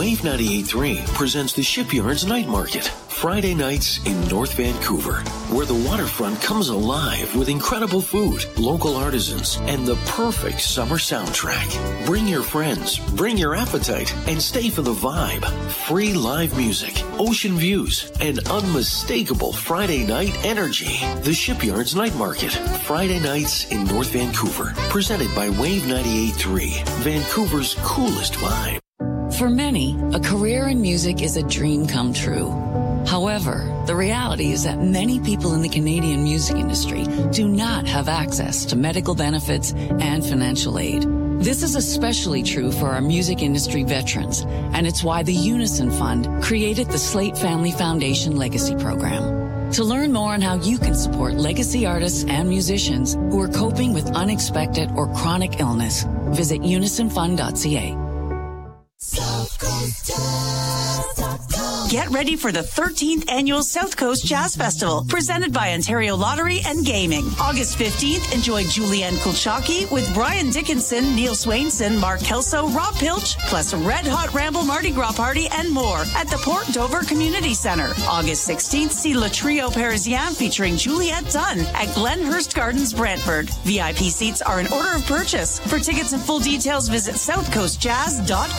Wave 98.3 presents the Shipyards Night Market, Friday nights in North Vancouver, where the waterfront comes alive with incredible food, local artisans, and the perfect summer soundtrack. Bring your friends, bring your appetite, and stay for the vibe. Free live music, ocean views, and unmistakable Friday night energy. The Shipyards Night Market, Friday nights in North Vancouver, presented by Wave 98.3, Vancouver's coolest vibe. For many, a career in music is a dream come true. However, the reality is that many people in the Canadian music industry do not have access to medical benefits and financial aid. This is especially true for our music industry veterans, and it's why the Unison Fund created the Slate Family Foundation Legacy Program. To learn more on how you can support legacy artists and musicians who are coping with unexpected or chronic illness, visit unisonfund.ca. Get ready for the 13th annual South Coast Jazz Festival, presented by Ontario Lottery and Gaming. August 15th, enjoy Julianne Kulchaki with Brian Dickinson, Neil Swainson, Mark Kelso, Rob Pilch, plus a Red Hot Ramble Mardi Gras party and more at the Port Dover Community Centre. August 16th, see Le Trio Parisien featuring Juliette Dunn at Glenhurst Gardens, Brantford. VIP seats are in order of purchase. For tickets and full details, visit southcoastjazz.com.